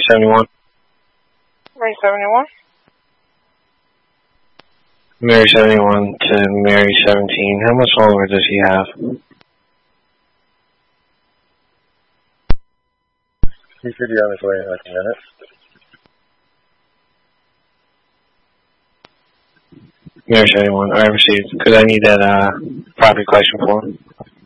71. Mary 71. Mary 71 to Mary 17. How much longer does he have? He should be on his way in like a minute. Mary 71. I received. Because I need that property question form.